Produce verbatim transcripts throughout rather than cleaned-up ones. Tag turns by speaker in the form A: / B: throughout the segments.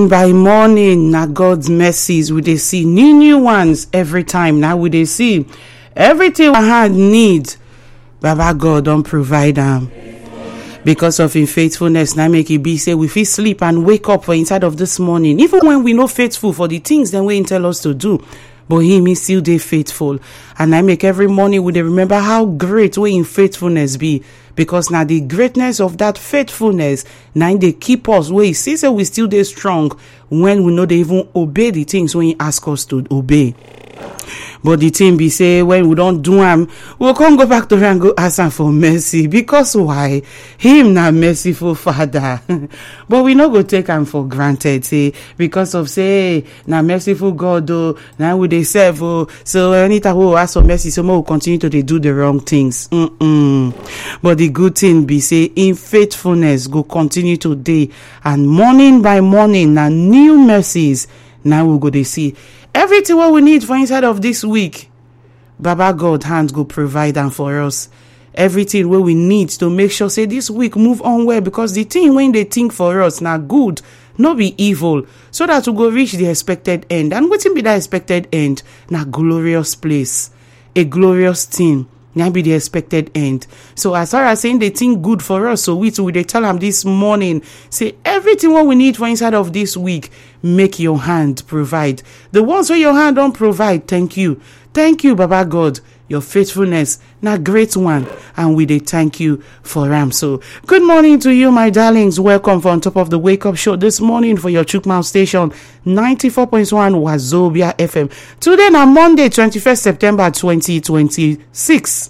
A: By morning, na God's mercies we dey see new new ones every time. Now we dey see everything our hand need, Baba God don provide am. Because of him faithfulness, now make it be say we fit sleep and wake up for inside of this morning, even when we no faithful for the things then we him tell us to do. But him is still dey faithful, and I make every morning we dey remember how great wey him faithfulness be. Because now the greatness of that faithfulness, now they keep us where he sees that we still dey strong when we know they even obey the things when he ask us to obey. But the thing be say when we don't do am, we'll come go back to her and go ask him for mercy. Because why? Him na merciful Father. But we no go take him for granted, say, because of say na merciful God, oh, now we dey serve, oh, so anytime we ask for mercy, so we will continue to dey do the wrong things. Mm-mm. But the good thing be say in faithfulness go continue today, and morning by morning na new mercies now we go dey see. Everything what we need for inside of this week, Baba God hand go provide them for us. Everything what we need to make sure say this week move on well, because the thing when they think for us now good, no be evil, so that we go reach the expected end. And what be that expected end? Now glorious place, a glorious thing. Now be the expected end. So as far as saying they think good for us, so we too they tell them this morning, say everything what we need for inside of this week, make your hand provide. The ones where your hand don't provide, thank you. Thank you, Baba God. Your faithfulness, na great one, and we dey thank you for them. So good morning to you, my darlings. Welcome for on top of the wake up show this morning for your Chukmau station ninety-four point one Wazobia F M. Today na Monday, twenty-first September twenty twenty-six.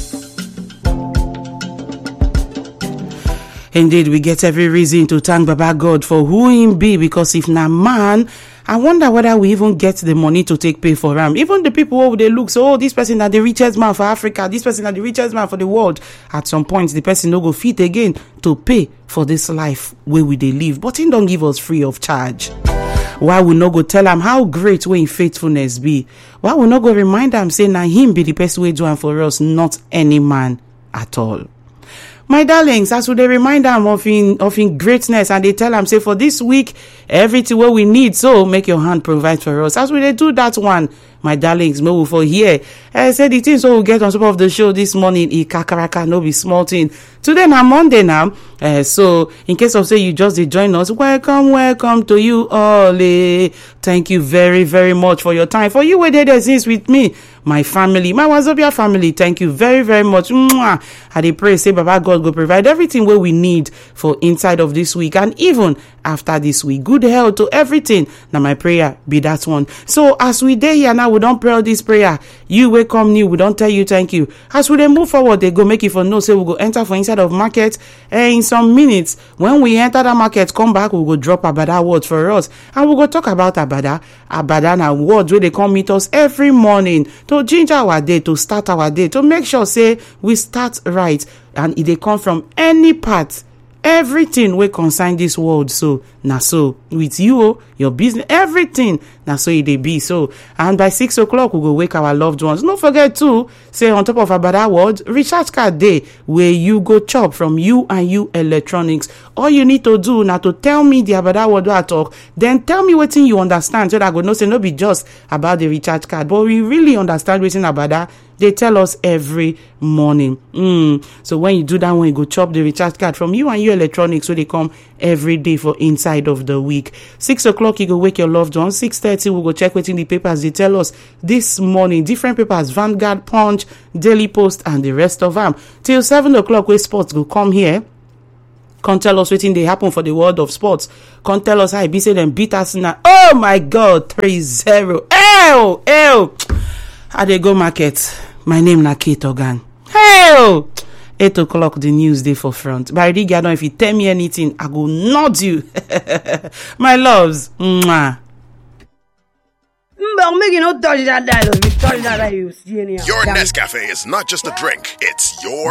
A: Indeed, we get every reason to thank Baba God for who him be, because if na man, I wonder whether we even get the money to take pay for him. Even the people who they look, so oh, this person are the richest man for Africa, this person are the richest man for the world. At some point, the person no go fit again to pay for this life where we they live. But he don't give us free of charge. Why we no go tell him how great way in faithfulness be? Why we no go remind him say na him be the best way doing for us, not any man at all. My darlings, as we they remind them of in of in greatness, and they tell them say for this week everything what we need, so make your hand provide for us. As we they do that one, my darlings, no for here. I said the things so we'll get on top of the show this morning. I kakaraka no be small thing. Today na Monday now. Uh, so in case of say you just they join us, welcome, welcome to you all. Eh. Thank you very, very much for your time. For you were there since with me, my family, my Wazobia family. Thank you very, very much. Mwah. I dey pray say Baba God go provide everything where we need for inside of this week, and even after this week. Good health to everything. Now my prayer be that one. So as we dey here now, we don't pray all this prayer. You will come new, we don't tell you thank you. As we then move forward, they go make it for no say we go enter for inside of market. And in some minutes, when we enter the market, come back, we go drop Abada word for us. And we go talk about Abada. Abada na words where they come meet us every morning to ginger our day, to start our day, to make sure say we start right. And if they come from any part, everything we concern this world, so now so with you, your business, everything now so it they be. So and by six o'clock we go wake our loved ones. Don't forget to say on top of Abada word, recharge card day where you go chop from you and you electronics. All you need to do now to tell me the Abada word I talk, then tell me what thing you understand, so that I go no say no be just about the recharge card, but we really understand what's in Abada. They tell us every morning. Mm. So when you do that, when you go chop the recharge card from you and your electronics, so they come every day for inside of the week. Six o'clock, you go wake your loved ones. Six thirty, we go check what's in the papers. They tell us this morning, different papers, Vanguard, Punch, Daily Post, and the rest of them. Till seven o'clock, where sports go come here. Can't tell us what thing they happen for the world of sports. Can't tell us how I be say them beat us now. Oh my God, three zero. Ew, ew. How they go market? My name na Kate Ogan. Hell! eight o'clock, the news day for front. But I really don't know if you tell me anything, I go nod you. My loves. Mwah.
B: Your Nescafe is not just a drink, it's your